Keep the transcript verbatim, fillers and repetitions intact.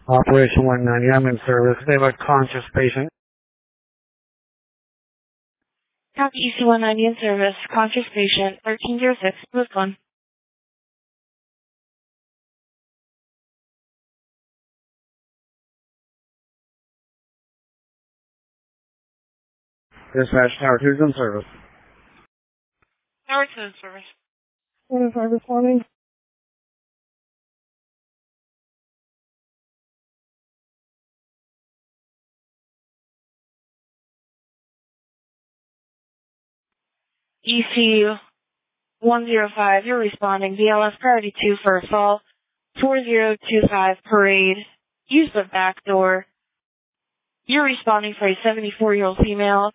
Operation one ninety, I'm in service. They have a conscious patient. Copy E C one ninety in service. Conscious patient, thirteen oh six, move one. Dispatch Tower two's in service. Tower two in service. What is I responding? E C one oh five, you're responding. V L S priority two for a fall. four oh two five parade. Use the back door. You're responding for a seventy-four-year-old female.